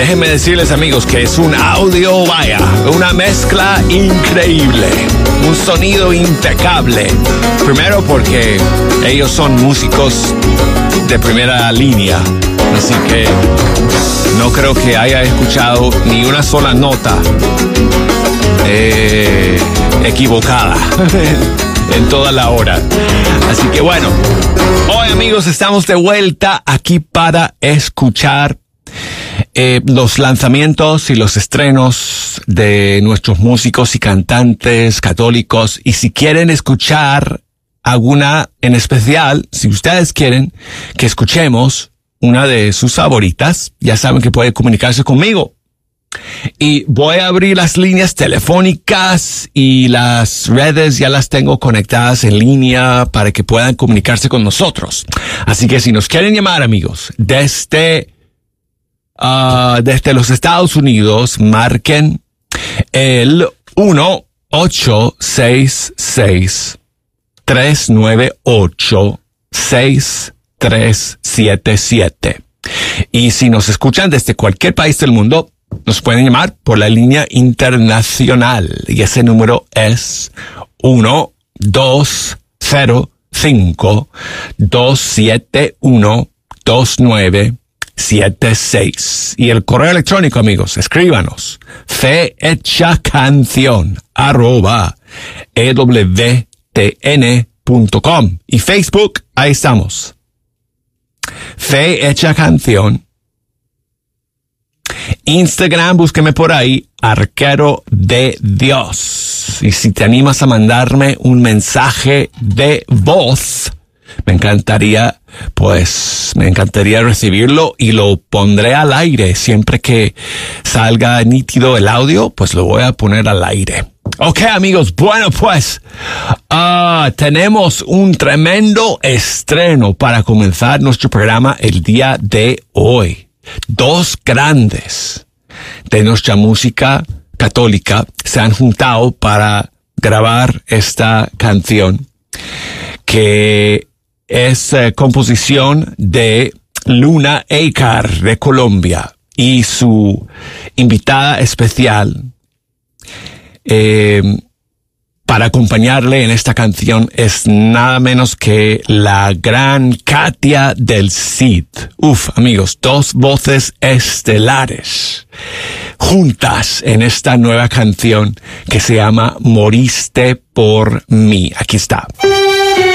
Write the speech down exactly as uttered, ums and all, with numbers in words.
Déjenme decirles, amigos, que es un audio, vaya, una mezcla increíble, un sonido impecable. Primero porque ellos son músicos de primera línea, así que no creo que haya escuchado ni una sola nota eh, equivocada en toda la hora. Así que bueno, hoy, amigos, estamos de vuelta aquí para escuchar eh, los lanzamientos y los estrenos de nuestros músicos y cantantes católicos. Y si quieren escuchar alguna en especial, si ustedes quieren que escuchemos una de sus favoritas, ya saben que pueden comunicarse conmigo. Y voy a abrir las líneas telefónicas y las redes ya las tengo conectadas en línea para que puedan comunicarse con nosotros. Así que si nos quieren llamar, amigos, desde, uh, desde los Estados Unidos, marquen el uno ocho seis seis, tres nueve ocho, seis tres siete siete. Y si nos escuchan desde cualquier país del mundo, nos pueden llamar por la línea internacional y ese número es uno dos cero cinco, dos siete uno, dos nueve siete seis. Y el correo electrónico, amigos, escríbanos fehechacanción arroba ewtn punto com. Y Facebook, ahí estamos, Fe Hecha Canción. Instagram, búsqueme por ahí, Arquero de Dios. Y si te animas a mandarme un mensaje de voz, me encantaría, pues, me encantaría recibirlo y lo pondré al aire. Siempre que salga nítido el audio, pues lo voy a poner al aire. Ok, amigos, bueno, pues, uh, tenemos un tremendo estreno para comenzar nuestro programa el día de hoy. Dos grandes de nuestra música católica se han juntado para grabar esta canción, que es eh, composición de Luna Acar de Colombia, y su invitada especial eh, para acompañarle en esta canción es nada menos que la gran Katia del Cid. Uf, amigos, dos voces estelares juntas en esta nueva canción que se llama Moriste por mí. Aquí está.